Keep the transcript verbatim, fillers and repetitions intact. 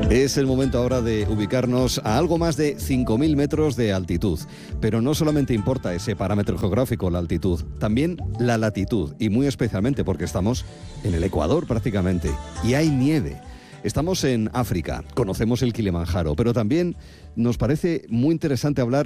Es el momento ahora de ubicarnos a algo más de cinco mil metros de altitud. Pero no solamente importa ese parámetro geográfico, la altitud, también la latitud, y muy especialmente porque estamos en el Ecuador prácticamente, y hay nieve. Estamos en África, conocemos el Kilimanjaro, pero también nos parece muy interesante hablar